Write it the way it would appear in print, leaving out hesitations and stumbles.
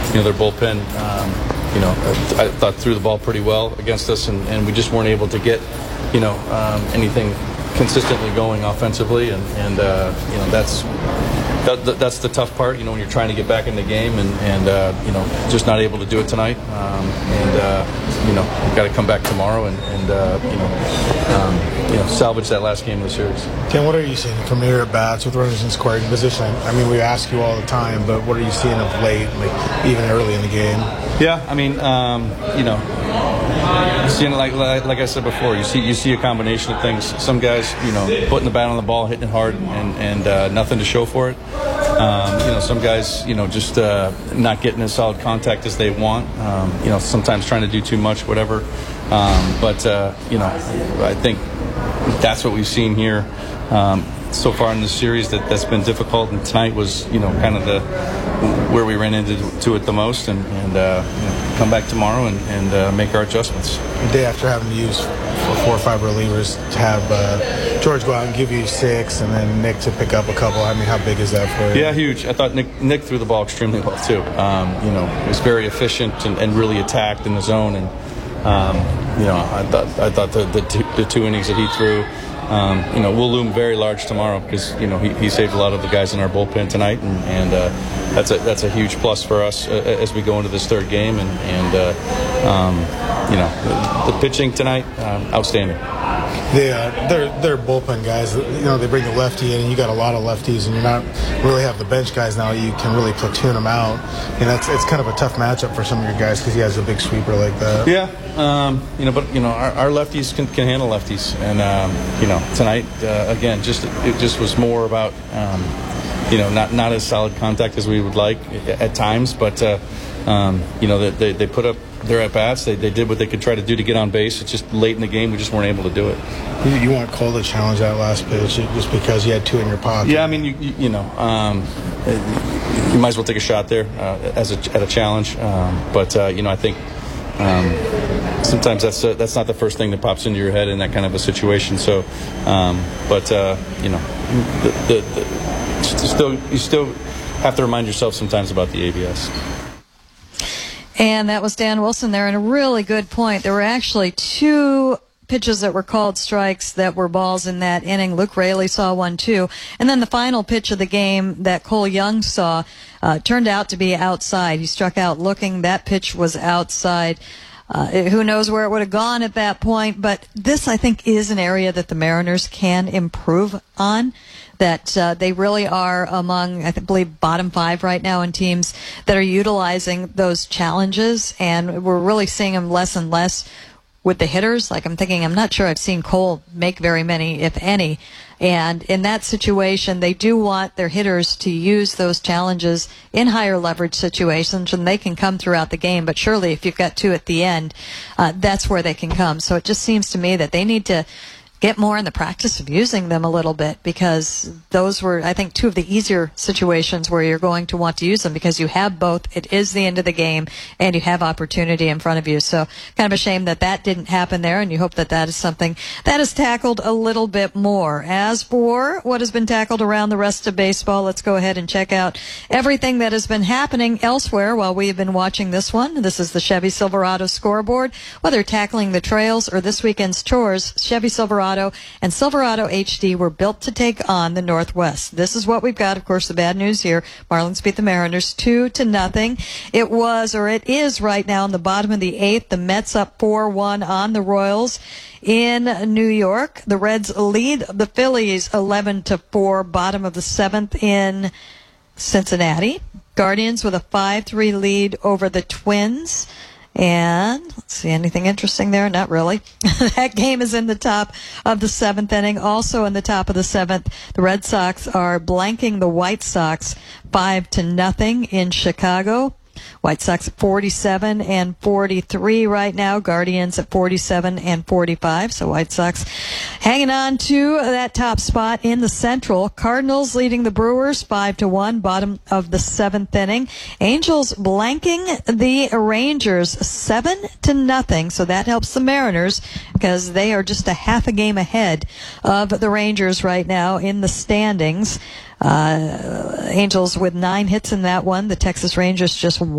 their bullpen, I thought threw the ball pretty well against us, and we just weren't able to get, anything consistently going offensively, and that's the tough part, when you're trying to get back in the game and just not able to do it tonight. We've got to come back tomorrow and salvage that last game of the series. Tim, what are you seeing from your at-bats with runners in scoring position? I mean, we ask you all the time, but what are you seeing of late, like even early in the game? Yeah, I mean, seeing like I said before, you see a combination of things. Some guys, putting the bat on the ball, hitting it hard, and nothing to show for it. Some guys, just not getting as solid contact as they want. Sometimes trying to do too much, whatever. I think that's what we've seen here so far in the series that's been difficult. And tonight was, kind of where we ran into it the most. And come back tomorrow and make our adjustments. The day after having to use 4 or 5 relievers to have George go out and give you 6, and then Nick to pick up a couple. I mean, how big is that for you? Yeah, huge. I thought Nick threw the ball extremely well too. He was very efficient and really attacked in the zone. And I thought the 2 innings that he threw, will loom very large tomorrow because he saved a lot of the guys in our bullpen tonight, and that's a huge plus for us as we go into this third game. The pitching tonight, outstanding. They're bullpen guys. They bring the lefty in, and you got a lot of lefties, and you're not really have the bench guys now. You can really platoon them out, and it's kind of a tough matchup for some of your guys because he has a big sweeper like that. Yeah, our lefties can handle lefties, and tonight again, it just was more about not as solid contact as we would like at times, but they put up their at-bats. They did what they could try to do to get on base. It's just late in the game, we just weren't able to do it. You want Cole to challenge that last pitch just because you had 2 in your pocket? Yeah, I mean, you might as well take a shot there at a challenge. I think sometimes that's not the first thing that pops into your head in that kind of a situation. So, you still have to remind yourself sometimes about the ABS. And that was Dan Wilson there, and a really good point. There were actually 2 pitches that were called strikes that were balls in that inning. Luke Raley saw one too. And then the final pitch of the game that Cole Young saw turned out to be outside. He struck out looking. That pitch was outside. Who knows where it would have gone at that point, but this, I think, is an area that the Mariners can improve on, that they really are among, I believe, bottom 5 right now in teams that are utilizing those challenges, and we're really seeing them less and less with the hitters. Like, I'm not sure I've seen Cole make very many, if any. And in that situation, they do want their hitters to use those challenges in higher leverage situations, and they can come throughout the game. But surely, if you've got 2 at the end, that's where they can come. So it just seems to me that they need to get more in the practice of using them a little bit, because those were, I think, 2 of the easier situations where you're going to want to use them because you have both. It is the end of the game, and you have opportunity in front of you. So kind of a shame that didn't happen there, and you hope that is something that is tackled a little bit more. As for what has been tackled around the rest of baseball, let's go ahead and check out everything that has been happening elsewhere while we have been watching this one. This is the Chevy Silverado scoreboard. Whether tackling the trails or this weekend's chores, Chevy Silverado and Silverado HD were built to take on the Northwest. This is what we've got. Of course, the bad news here, Marlins beat the Mariners 2-0. It is right now in the bottom of the 8th. The Mets up 4-1 on the Royals in New York. The Reds lead the Phillies 11-4, bottom of the 7th in Cincinnati. Guardians with a 5-3 lead over the Twins. And let's see, anything interesting there? Not really. That game is in the top of the 7th inning. Also in the top of the 7th, the Red Sox are blanking the White Sox 5-0 in Chicago. White Sox at 47 and 43 right now. Guardians at 47 and 45. So White Sox hanging on to that top spot in the Central. Cardinals leading the Brewers 5-1, bottom of the 7th inning. Angels blanking the Rangers 7-0. So that helps the Mariners because they are just a half a game ahead of the Rangers right now in the standings. Angels with 9 hits in that one. The Texas Rangers just